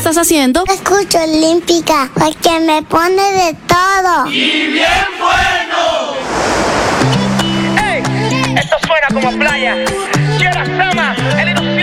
estás haciendo? Escucho Olímpica porque me pone de todo. ¡Y bien bueno! ¡Ey! Esto suena como playa. Quiero Sama, el